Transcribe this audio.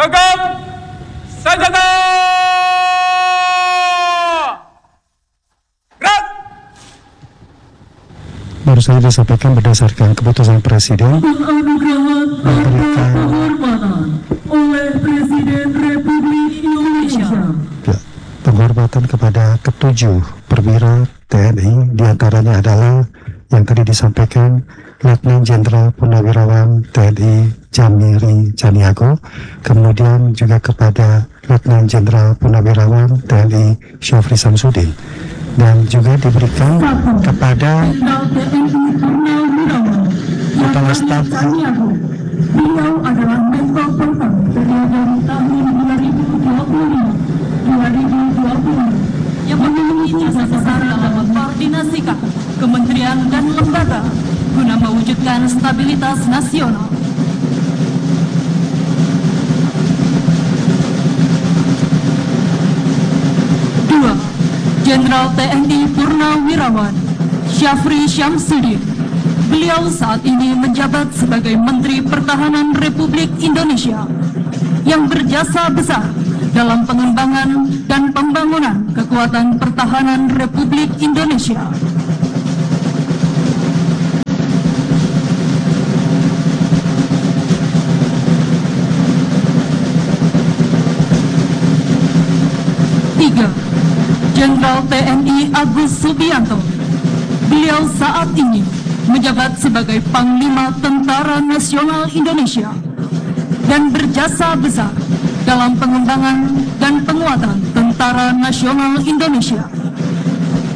Gegap senjata! Gerak! Baru saja disampaikan berdasarkan keputusan Presiden Penganugerahan memberikan penghormatan oleh Presiden Republik Indonesia. penghormatan kepada ketujuh perwira TNI, diantaranya adalah yang tadi disampaikan Letnan Jenderal Purnawirawan TNI Jamiri Caniago, kemudian juga kepada Letnan Jenderal Purnawirawan TNI Syafri Samsudin, dan juga diberikan kepada Kepala Staf Beliau adalah Menko Polhukam dari tahun 2020 yang memiliki jasa besar dalam mengkoordinasikan kementerian dan lembaga guna mewujudkan stabilitas nasional. Dua, Jenderal TNI Purnawirawan Syafri Syamsuddin. Beliau saat ini menjabat sebagai Menteri Pertahanan Republik Indonesia yang berjasa besar dalam pengembangan dan pembangunan kekuatan pertahanan Republik Indonesia. Tiga, Jenderal TNI Agus Subianto. Beliau saat ini menjabat sebagai Panglima Tentara Nasional Indonesia dan berjasa besar dalam pengembangan dan penguatan Tentara Nasional Indonesia.